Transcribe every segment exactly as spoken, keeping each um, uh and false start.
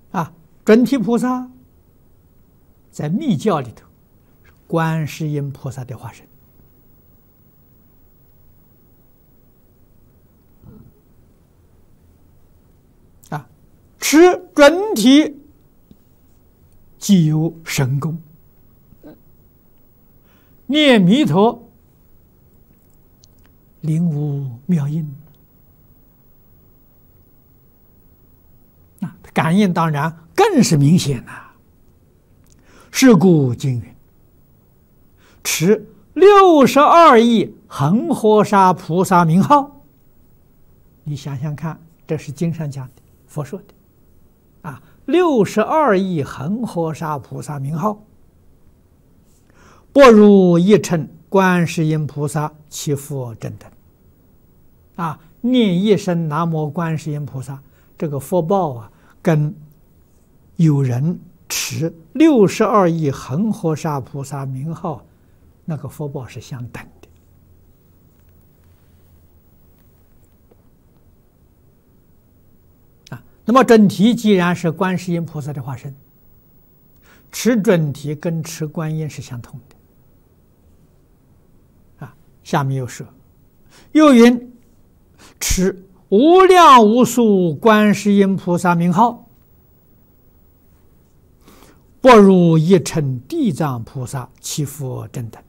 啊，准提菩萨在密教里头，观世音菩萨的化身。啊，持准提即有神功，念弥陀灵无妙音。啊，感应当然更是明显呐、啊。是故经云：持六十二亿恒河沙菩萨名号。你想想看，这是经上讲的，佛说的啊，六十二亿恒河沙菩萨名号，不如一乘观世音菩萨其佛真等。啊，念一声南无观世音菩萨，这个福报啊，跟有人持六十二亿恒河沙菩萨名号，那个福报是相等的。啊，那么准提既然是观世音菩萨的化身，持准提跟持观音是相同的。啊，下面又说，又云：持无量无数观世音菩萨名号，不如一乘地藏菩萨其佛真等。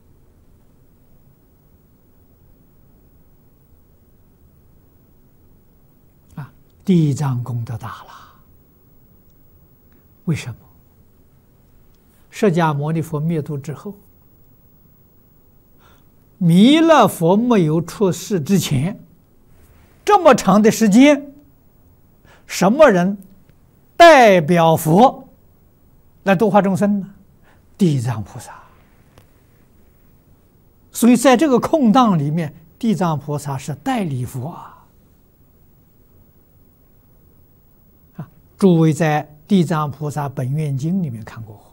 啊，地藏功德大了。为什么？释迦牟尼佛灭度之后，弥勒佛没有出世之前，这么长的时间，什么人代表佛来度化众生呢？地藏菩萨。所以在这个空档里面，地藏菩萨是代理佛啊！啊，诸位在《地藏菩萨本愿经》里面看过。